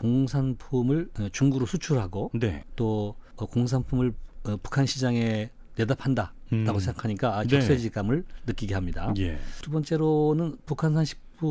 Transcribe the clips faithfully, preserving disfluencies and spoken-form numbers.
공산품을 어, 중국으로 수출하고 네. 또 어, 공산품을 어, 북한 시장에 내다 판다라고 음. 생각하니까 아, 네. 격세지감을 느끼게 합니다. 예. 두 번째로는 북한산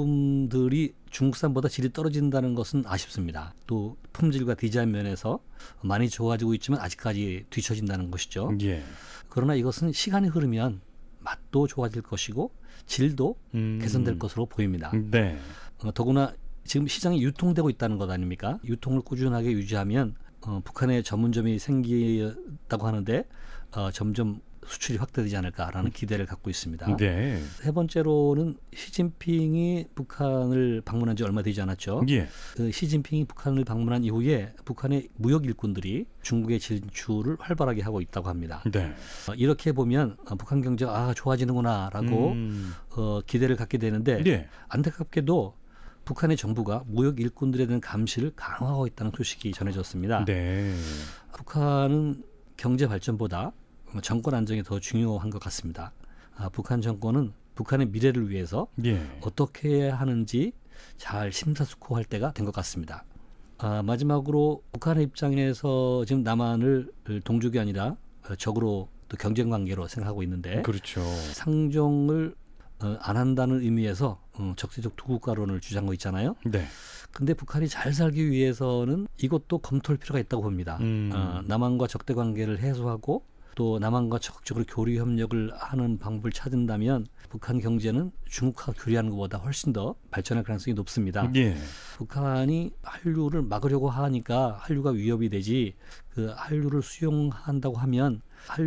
식품들이 중국산보다 질이 떨어진다는 것은 아쉽습니다. 또 품질과 디자인 면에서 많이 좋아지고 있지만 아직까지 뒤처진다는 것이죠. 예. 그러나 이것은 시간이 흐르면 맛도 좋아질 것이고 질도 음. 개선될 것으로 보입니다. 네. 어, 더구나 지금 시장이 유통되고 있다는 것 아닙니까? 유통을 꾸준하게 유지하면 어, 북한의 전문점이 생기다고 하는데 어, 점점 수출이 확대되지 않을까라는 기대를 갖고 있습니다. 네. 세 번째로는 시진핑이 북한을 방문한 지 얼마 되지 않았죠. 예. 그 시진핑이 북한을 방문한 이후에 북한의 무역 일꾼들이 중국의 진출을 활발하게 하고 있다고 합니다. 네. 어, 이렇게 보면 어, 북한 경제가 아, 좋아지는구나라고 음. 어, 기대를 갖게 되는데 예. 안타깝게도 북한의 정부가 무역 일꾼들에 대한 감시를 강화하고 있다는 소식이 전해졌습니다. 네. 북한은 경제 발전보다 정권 안정이 더 중요한 것 같습니다. 아, 북한 정권은 북한의 미래를 위해서 예. 어떻게 해야 하는지 잘 심사숙고할 때가 된 것 같습니다. 아, 마지막으로 북한의 입장에서 지금 남한을 동족이 아니라 적으로 또 경쟁 관계로 생각하고 있는데 그렇죠. 상종을 어, 안 한다는 의미에서 어, 적대적 두국가론을 주장하고 있잖아요. 네. 근데 북한이 잘 살기 위해서는 이것도 검토할 필요가 있다고 봅니다. 음. 어, 남한과 적대 관계를 해소하고 또 남한과 적극적으로 교류 협력을 하는 방법을 찾은다면 북한 경제는 중국과 교류하는 것보다 훨씬 더 발전할 가능성이 높습니다. 예. 북한이 한류를 막으려고 하니까 한류가 위협이 되지 그 한류를 수용한다고 하면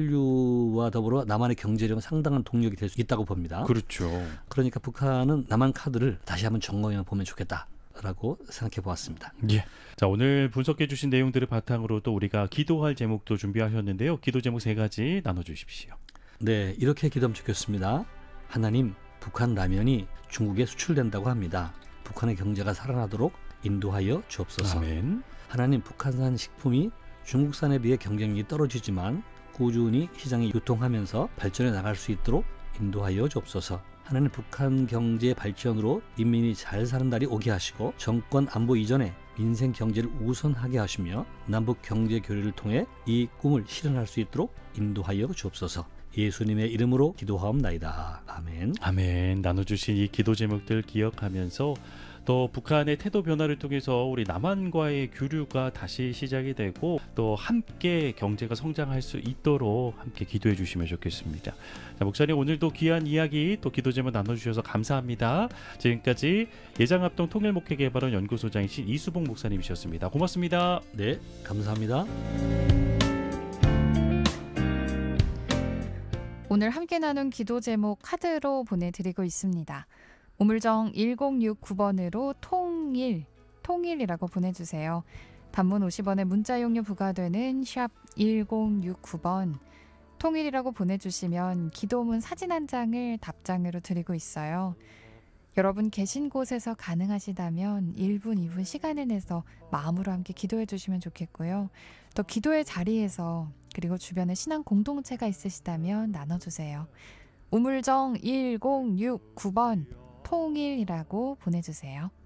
한류와 더불어 남한의 경제력은 상당한 동력이 될 수 있다고 봅니다. 그렇죠. 그러니까 북한은 남한 카드를 다시 한번 점검해 보면 좋겠다. 라고 생각해 보았습니다. 예. 자, 오늘 분석해 주신 내용들을 바탕으로 또 우리가 기도할 제목도 준비하셨는데요. 기도 제목 세 가지 나눠 주십시오. 네, 이렇게 기도하면 좋겠습니다. 하나님, 북한 라면이 중국에 수출된다고 합니다. 북한의 경제가 살아나도록 인도하여 주옵소서. 아멘. 하나님, 북한산 식품이 중국산에 비해 경쟁력이 떨어지지만 꾸준히 시장에 유통하면서 발전해 나갈 수 있도록 인도하여 주옵소서. 하나님, 북한 경제 발전으로 인민이 잘 사는 날이 오게 하시고 정권 안보 이전에 민생 경제를 우선하게 하시며 남북 경제 교류를 통해 이 꿈을 실현할 수 있도록 인도하여 주옵소서. 예수님의 이름으로 기도하옵나이다. 아멘. 아멘. 나눠주신 이 기도 제목들 기억하면서 또 북한의 태도 변화를 통해서 우리 남한과의 교류가 다시 시작이 되고 또 함께 경제가 성장할 수 있도록 함께 기도해 주시면 좋겠습니다. 자, 목사님 오늘도 귀한 이야기 또 기도 제목 나눠주셔서 감사합니다. 지금까지 예장합동 통일목회개발원 연구소장이신 이수봉 목사님이셨습니다. 고맙습니다. 네, 감사합니다. 오늘 함께 나눈 기도 제목 카드로 보내드리고 있습니다. 우물정 일공육구 번으로 통일, 통일이라고 보내주세요. 단문 오십 원의 문자 용료 부과되는 샵 일공육구 번 통일이라고 보내주시면 기도문 사진 한 장을 답장으로 드리고 있어요. 여러분 계신 곳에서 가능하시다면 일 분, 이 분 시간을 내서 마음으로 함께 기도해 주시면 좋겠고요. 또 기도의 자리에서 그리고 주변에 신앙 공동체가 있으시다면 나눠주세요. 우물정 일공육구 번 통일이라고 보내주세요.